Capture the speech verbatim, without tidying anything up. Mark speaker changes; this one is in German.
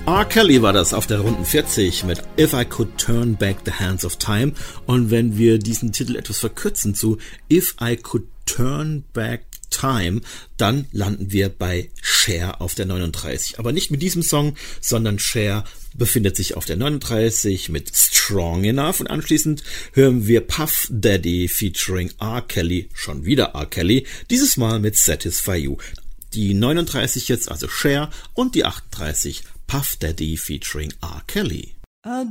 Speaker 1: R. Kelly war das auf der Runden vierzig mit If I Could Turn Back the Hands of Time. Und wenn wir diesen Titel etwas verkürzen zu If I Could Turn Back Time, dann landen wir bei Cher auf der neununddreißig. Aber nicht mit diesem Song, sondern Cher befindet sich auf der neununddreißig mit Strong Enough. Und anschließend hören wir Puff Daddy featuring R. Kelly, schon wieder R. Kelly, dieses Mal mit Satisfy You. Die neununddreißig jetzt also Cher und die achtunddreißig Puff Daddy featuring R. Kelly.
Speaker 2: I